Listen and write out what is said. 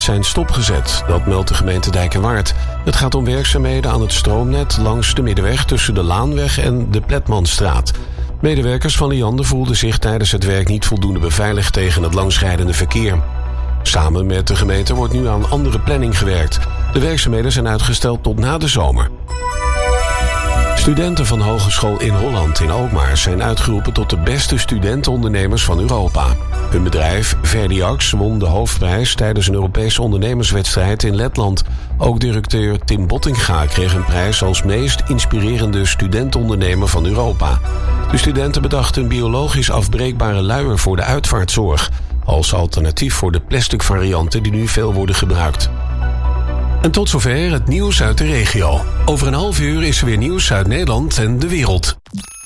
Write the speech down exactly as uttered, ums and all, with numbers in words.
zijn stopgezet. Dat meldt de gemeente Dijk en Waard. Het gaat om werkzaamheden aan het stroomnet langs de Middenweg tussen de Laanweg en de Pletmanstraat. Medewerkers van Liander voelden zich tijdens het werk niet voldoende beveiligd tegen het langsrijdende verkeer. Samen met de gemeente wordt nu aan andere planning gewerkt. De werkzaamheden zijn uitgesteld tot na de zomer. Studenten van Hogeschool in Holland in Alkmaar zijn uitgeroepen tot de beste studentenondernemers van Europa. Hun bedrijf, Verdiax, won de hoofdprijs tijdens een Europese ondernemerswedstrijd in Letland. Ook directeur Tim Bottinga kreeg een prijs als meest inspirerende studentondernemer van Europa. De studenten bedachten een biologisch afbreekbare luier voor de uitvaartzorg, als alternatief voor de plastic varianten die nu veel worden gebruikt. En tot zover het nieuws uit de regio. Over een half uur is er weer nieuws uit Nederland en de wereld.